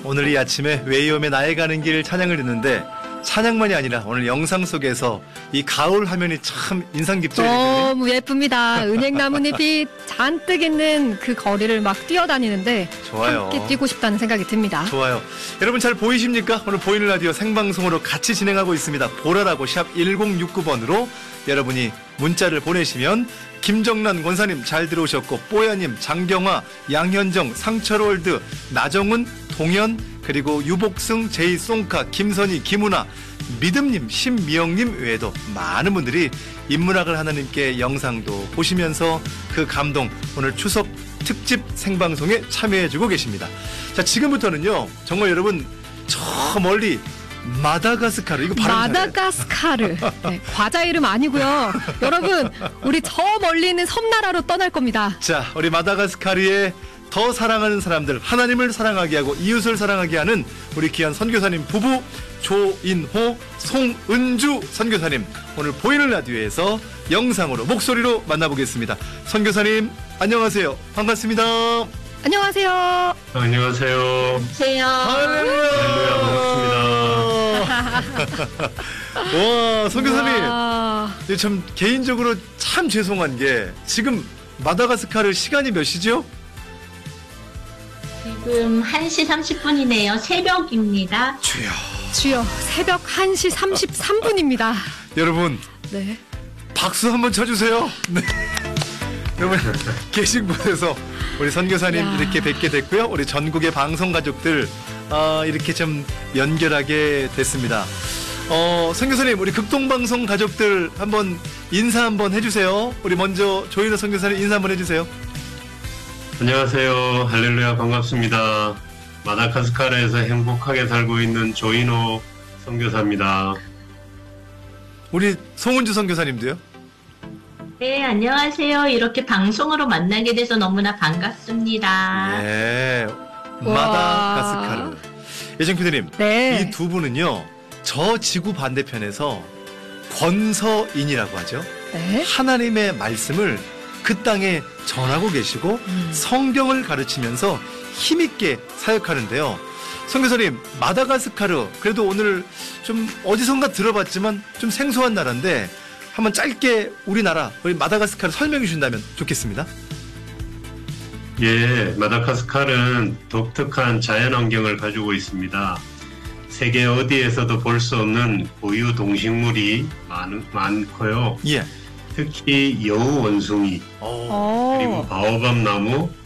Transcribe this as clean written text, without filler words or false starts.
오늘 이 아침에 웨이홈의 나의 가는 길 찬양을 듣는데 찬양만이 아니라 오늘 영상 속에서 이 가을 화면이 참 인상 깊죠? 너무 예쁩니다. 은행나뭇잎이 잔뜩 있는 그 거리를 막 뛰어다니는데 좋아요. 함께 뛰고 싶다는 생각이 듭니다. 좋아요. 여러분 잘 보이십니까? 오늘 보이는 라디오 생방송으로 같이 진행하고 있습니다. 보라라고 샵 1069번으로 여러분이 문자를 보내시면 김정란 권사님 잘 들어오셨고 뽀야님, 장경화, 양현정, 상철월드, 나정은, 동현 그리고 유복승, 제이송카, 김선희, 김은아, 믿음님, 신미영님 외에도 많은 분들이 인문학을 하나님께 영상도 보시면서 그 감동 오늘 추석 특집 생방송에 참여해주고 계십니다. 자, 지금부터는요 정말 여러분 저 멀리 마다가스카르 이거 발음 마다가스카르 네, 과자 이름 아니고요. 여러분 우리 저 멀리 있는 섬나라로 떠날 겁니다. 자, 우리 마다가스카르의 더 사랑하는 사람들, 하나님을 사랑하게 하고 이웃을 사랑하게 하는 우리 귀한 선교사님 부부 조인호, 송은주 선교사님 오늘 보이는 라디오에서 영상으로 목소리로 만나보겠습니다. 선교사님 안녕하세요. 반갑습니다. 안녕하세요. 안녕하세요. 할렐루야. 반갑습니다. 와, 선교사님. 참 개인적으로 참 죄송한 게 지금 마다가스카르 시간이 몇 시죠? 지금 1시 30분이네요. 새벽입니다. 주여 새벽 1시 33분입니다. 여러분 네. 박수 한번 쳐주세요. 네. 여러분 계신 곳에서 우리 선교사님 이렇게 뵙게 됐고요. 우리 전국의 방송 가족들 이렇게 좀 연결하게 됐습니다. 선교사님 우리 극동방송 가족들 한번 인사 한번 해주세요. 우리 먼저 조인호 선교사님 인사 한번 해주세요. 안녕하세요. 할렐루야 반갑습니다. 마다가스카르에서 행복하게 살고 있는 조인호 선교사입니다. 우리 송은주 선교사님도요. 네, 안녕하세요. 이렇게 방송으로 만나게 돼서 너무나 반갑습니다. 네, 마다가스카르. 예정피디님, 네. 이 두 분은요, 저 지구 반대편에서 권서인이라고 하죠. 네. 하나님의 말씀을 그 땅에 전하고 계시고 성경을 가르치면서 힘있게 사역하는데요. 선교사님, 마다가스카르, 그래도 오늘 좀 어디선가 들어봤지만 좀 생소한 나라인데 한번 짧게 우리나라, 우리 마다가스카르 설명해 주신다면 좋겠습니다. 예, 마다가스카르는 독특한 자연환경을 가지고 있습니다. 세계 어디에서도 볼 수 없는 고유 동식물이 많고요. 예. 특히 여우 원숭이, 그리고 바오밥 나무,